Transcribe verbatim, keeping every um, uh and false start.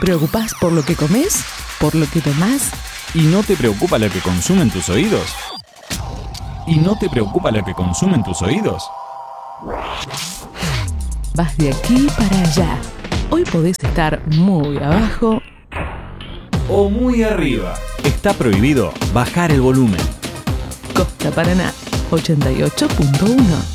¿Preocupás por lo que comes? ¿Por lo que tomás? ¿Y no te preocupa lo que consumen tus oídos? ¿Y no te preocupa lo que consumen tus oídos? Vas de aquí para allá. Hoy podés estar muy abajo O muy arriba. Está prohibido bajar el volumen. Costa Paraná ochenta y ocho punto uno.